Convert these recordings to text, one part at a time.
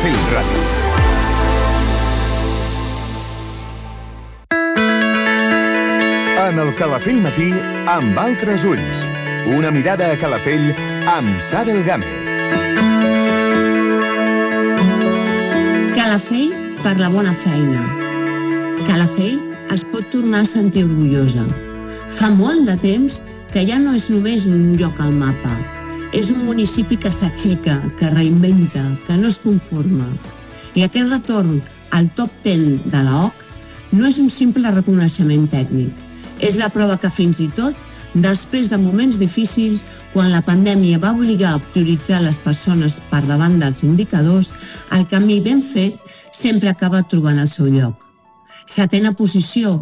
Calafell Ràdio. En el Calafell Matí, amb altres ulls. Una mirada a Calafell amb Sabel Gámez. Calafell per la bona feina. Calafell es pot tornar a sentir orgullosa. Fa molt de temps que ja no és només un lloc al mapa. És un municipi que s'aixeca, que reinventa, que no es conforma. I aquest retorn al top 10 de l'OC no és un simple reconeixement tècnic. És la prova que fins i tot, després de moments difícils, quan la pandèmia va obligar a prioritzar les persones per davant dels indicadors, el camí ben fet sempre acaba trobant el seu lloc. 7ª posició,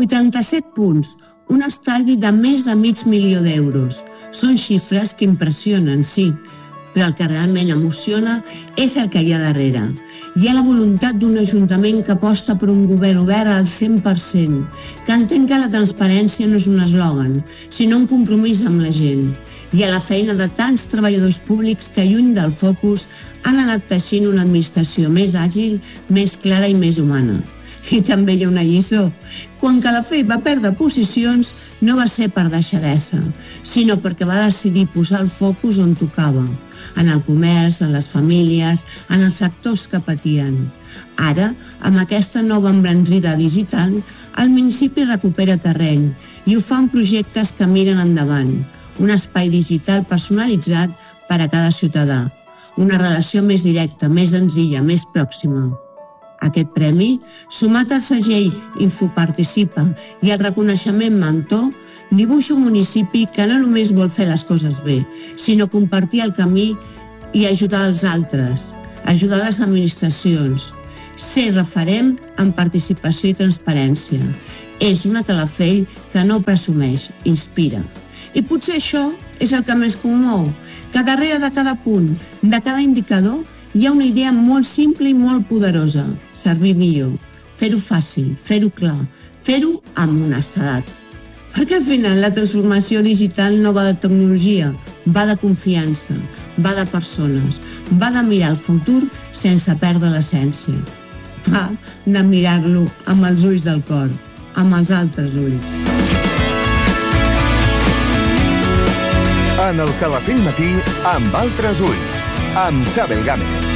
87 punts, un estalvi de més de $500.000 d'euros. Són xifres que impressionen, sí, però el que realment emociona és el que hi ha darrere. Hi ha la voluntat d'un ajuntament que aposta per un govern obert al 100%, que entén que la transparència no és un eslògan, sinó un compromís amb la gent. Hi ha la feina de tants treballadors públics que, lluny del focus, han anat teixint una administració més àgil, més clara i més humana. I també hi ha una lliçó. Quan Calafell va perdre posicions, no va ser per deixadesa, sinó perquè va decidir posar el focus on tocava, en el comerç, en les famílies, en els sectors que patien. Ara, amb aquesta nova embranzida digital, el municipi recupera terreny i ho fa amb projectes que miren endavant, un espai digital personalitzat per a cada ciutadà, una relació més directa, més senzilla, més pròxima. Aquest premi, sumat al segell Infoparticipa i al reconeixement Mentor, dibuixa un municipi que no només vol fer les coses bé, sinó compartir el camí i ajudar els altres, ajudar les administracions, ser referent en participació i transparència. És una Calafell que no presumeix, inspira. I potser això és el que més commou, que darrere de cada punt, de cada indicador, hi ha una idea molt simple i molt poderosa: servir millor, fer-ho fàcil, fer-ho clar, fer-ho amb honestedat. Perquè al final la transformació digital no va de tecnologia, va de confiança, va de persones, va de mirar el futur sense perdre l'essència. Va de mirar-lo amb els ulls del cor, amb els altres ulls. En el Calafell Matí, amb altres ulls, amb Sabel Gámez.